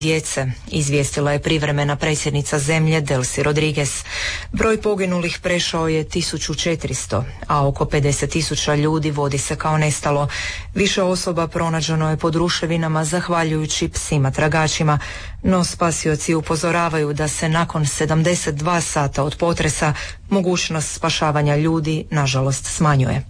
djece, izvijestila je privremena predsjednica zemlje Delcy Rodriguez. Broj poginulih prešao je 1400, a oko 50.000 ljudi vodi se kao nestalo. Više osoba pronađeno je pod ruševinama zahvaljujući psima tragačima, no spasioci upozoravaju da se nakon 72 sata od potresa mogućnost spašavanja ljudi nažalost smanjuje.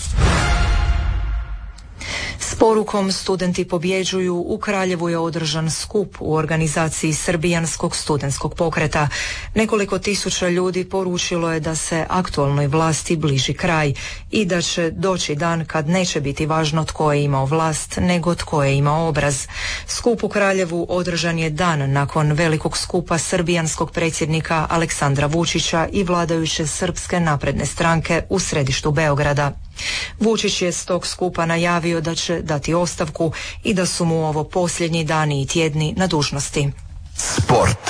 S porukom Studenti pobjeđuju u Kraljevu je održan skup u organizaciji Srbijanskog studentskog pokreta. Nekoliko tisuća ljudi poručilo je da se aktualnoj vlasti bliži kraj i da će doći dan kad neće biti važno tko je imao vlast, nego tko je imao obraz. Skup u Kraljevu održan je dan nakon velikog skupa srbijanskog predsjednika Aleksandra Vučića i vladajuće Srpske napredne stranke u središtu Beograda. Vučić je s tog skupa najavio da će dati ostavku i da su mu ovo posljednji dani i tjedni na dužnosti. Sport.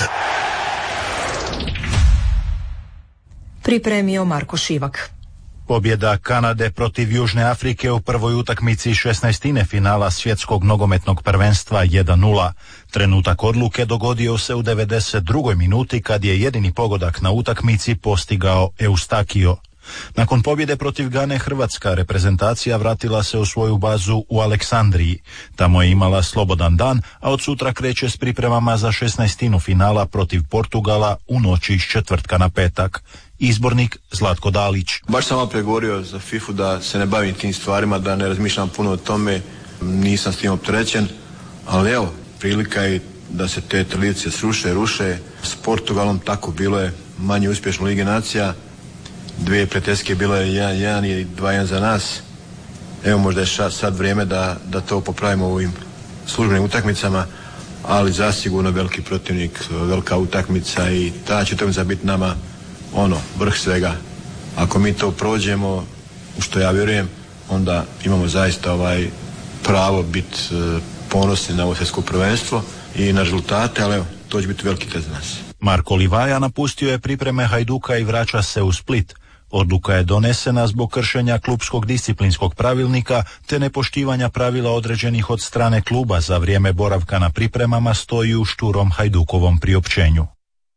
Pripremio Marko Šivak. Pobjeda Kanade protiv Južne Afrike u prvoj utakmici 16. finala svjetskog nogometnog prvenstva 1:0. Trenutak odluke dogodio se u 92. minuti kad je jedini pogodak na utakmici postigao Eustakio. Nakon pobjede protiv Gane hrvatska reprezentacija vratila se u svoju bazu u Aleksandriji. Tamo je imala slobodan dan, a od sutra kreće s pripremama za 16. finala protiv Portugala u noći iz četvrtka na petak. Izbornik Zlatko Dalić. Baš sam malo pregovorio za FIFA da se ne bavim tim stvarima, da ne razmišljam puno o tome, nisam s tim opterećen, ali evo, prilika je da se te tradicije ruše. S Portugalom tako bilo je manje uspješno u Ligi nacija. Dvije prijateljske bilo je 1-1 i 2-1 za nas. Evo možda je sad vrijeme da to popravimo u ovim službenim utakmicama, ali zasigurno veliki protivnik, velika utakmica i ta će utakmica biti nama vrh svega. Ako mi to prođemo, u što ja vjerujem, onda imamo zaista pravo biti ponosni na ovo svjetsko prvenstvo i na rezultate, ali evo, to će biti veliki test za nas. Marko Livaja napustio je pripreme Hajduka i vraća se u Split. Odluka je donesena zbog kršenja klubskog disciplinskog pravilnika te nepoštivanja pravila određenih od strane kluba za vrijeme boravka na pripremama, stoji u šturom Hajdukovom priopćenju.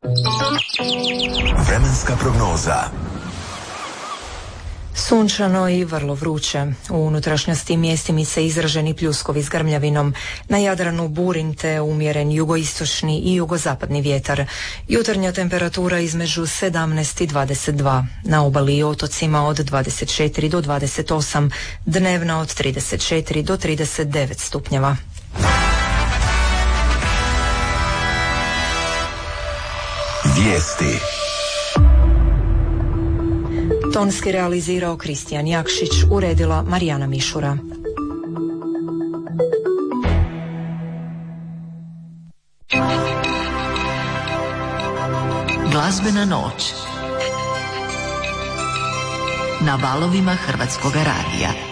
Vremenska prognoza. Sunčano i vrlo vruće. U unutrašnjosti mjestimice izraženi pljuskovi s grmljavinom. Na Jadranu burin te umjeren jugoistočni i jugozapadni vjetar. Jutarnja temperatura između 17 i 22. Na obali i otocima od 24 do 28. Dnevna od 34 do 39 stupnjeva. Vijesti. Tonski realizirao Kristijan Jakšić, uredila Marijana Mišura. Glazbena noć na valovima Hrvatskoga radija.